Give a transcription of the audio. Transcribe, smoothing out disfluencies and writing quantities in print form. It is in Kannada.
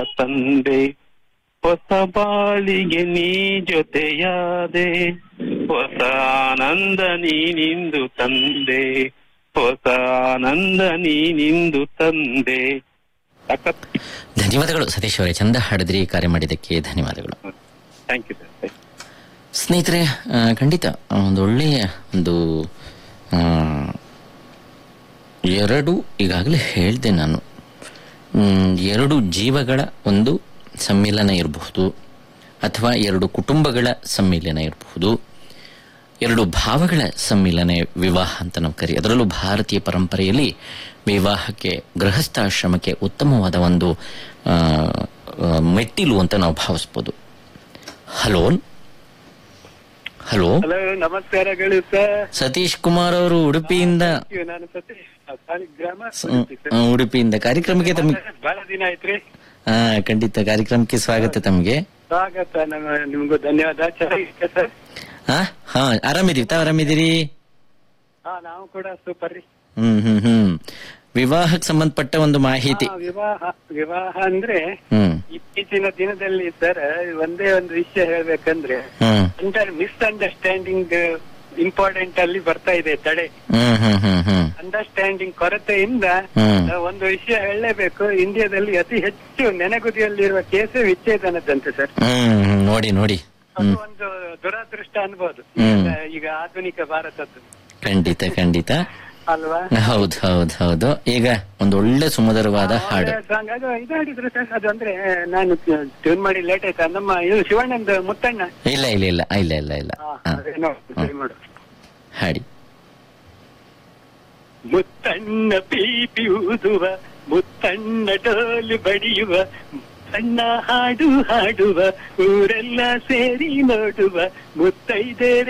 ತಂದೆ ಹೊಸ ಬಾಳಿಗೆ ನೀ ಜೊತೆಯಾದೆ, ಹೊಸ ಆನಂದ ನೀನಿಂದು ತಂದೆ, ಹೊಸ ಆನಂದ ನೀನಿಂದು ತಂದೆ. ಧನ್ಯವಾದಗಳು ಸತೀಶ್ ಅವರೇ, ಚಂದ ಹಾಡಿದ್ರಿ. ಕಾರ್ಯ ಮಾಡಿದ್ದಕ್ಕೆ ಧನ್ಯವಾದಗಳು. Thank you sir. ಸ್ನೇಹಿತರೆ, ಖಂಡಿತ ಒಂದೊಳ್ಳೆಯ ಒಂದು ಎರಡು ಈಗಾಗಲೇ ಹೇಳಿದೆ ನಾನು, ಎರಡು ಜೀವಗಳ ಒಂದು ಸಮ್ಮಿಲನ ಇರಬಹುದು, ಅಥವಾ ಎರಡು ಕುಟುಂಬಗಳ ಸಮ್ಮಿಲನ ಇರಬಹುದು, ಎರಡು ಭಾವಗಳ ಸಮ್ಮಿಲನ ವಿವಾಹ ಅಂತ ನಾವು ಅದರಲ್ಲೂ ಭಾರತೀಯ ಪರಂಪರೆಯಲ್ಲಿ ವಿವಾಹಕ್ಕೆ, ಗೃಹಸ್ಥಾಶ್ರಮಕ್ಕೆ ಉತ್ತಮವಾದ ಒಂದು ಮೆಟ್ಟಿಲು ಅಂತ ನಾವು ಭಾವಿಸ್ಬೋದು. ಹಲೋ ಹಲೋ ಹಲೋ, ನಮಸ್ಕಾರಗಳು ಸರ್. ಸತೀಶ್ ಕುಮಾರ್ ಅವರು ಉಡುಪಿಯಿಂದ. ನಾನು ಸತೀಶ್, ಸಾಲಿಗ್ರಾಮ, ಉಡುಪಿಯಿಂದ. ಕಾರ್ಯಕ್ರಮಕ್ಕೆ ತಮಗೆ ಬಹಳ ದಿನ ಆಯ್ತ್ರಿ. ಖಂಡಿತ ಕಾರ್ಯಕ್ರಮಕ್ಕೆ ಸ್ವಾಗತ. ತಮಗೆ ಸ್ವಾಗತ. ನಿಮ್ಗೂ ಧನ್ಯವಾದ. ಚೆನ್ನಾಗಿದೆ ಸರ್. ಆರಾಮಿದೀವಿ. ತಾವ್ ಆರಾಮಿದ್ದೀರಿ? ನಾವು ಕೂಡ ಸೂಪರ್ ರೀ. ವಿವಾಹಕ್ಕೆ ಸಂಬಂಧಪಟ್ಟ ಒಂದು ಮಾಹಿತಿ. ವಿವಾಹ ಅಂದ್ರೆ ಇತ್ತೀಚಿನ ದಿನದಲ್ಲಿ ಸರ್ ಒಂದೇ ಒಂದು ವಿಷಯ ಹೇಳ್ಬೇಕಂದ್ರೆ, ಮಿಸ್ಅಂಡರ್ಸ್ಟ್ಯಾಂಡಿಂಗ್ ಇಂಪಾರ್ಟೆಂಟ್ ಅಲ್ಲಿ ಬರ್ತಾ ಇದೆ ತಡೆ. ಅಂಡರ್ಸ್ಟ್ಯಾಂಡಿಂಗ್ ಕೊರತೆಯಿಂದ ಒಂದು ವಿಷಯ ಹೇಳಲೇಬೇಕು. ಇಂಡಿಯಾದಲ್ಲಿ ಅತಿ ಹೆಚ್ಚು ನೆನೆಗುದಿಯಲ್ಲಿರುವ ಕೇಸೇ ವಿಚ್ಛೇದನದಂತೆ ಸರ್. ನೋಡಿ ನೋಡಿ, ಅದು ಒಂದು ದುರಾದೃಷ್ಟ ಅನ್ಬೋದು ಈಗ ಆಧುನಿಕ ಭಾರತದ್ದು. ಖಂಡಿತ ಖಂಡಿತ ಅಲ್ವಾ? ಹೌದು ಹೌದು ಹೌದು. ಈಗ ಒಂದು ಒಳ್ಳೆ ಸುಮಧುರವಾದ ಹಾಡು ಇದು ಹಾಡಿದ್ರು ಸರ್. ಅದು ಅಂದ್ರೆ ನಾನು ಟ್ಯೂನ್ ಮಾಡಿ ಲೇಟ್ ಆಯ್ತಾ, ನಮ್ಮ ಇದು ಶಿವಣ್ಣಂದು ಮುತ್ತಣ್ಣ. ಇಲ್ಲ ಇಲ್ಲ ಇಲ್ಲ ಇಲ್ಲ ಇಲ್ಲ ಇಲ್ಲ ಹಾಡಿ. ಮುತ್ತಣ್ಣ ಪೀಪಿ ಊದುವ, ಮುತ್ತಣ್ಣ ಡೋಲು ಬಡಿಯುವ, ಸಣ್ಣ ಹಾಡು ಹಾಡುವ, ಊರೆಲ್ಲ ಸೇರಿ ನೋಡುವ, ಮುತ್ತೈದೆ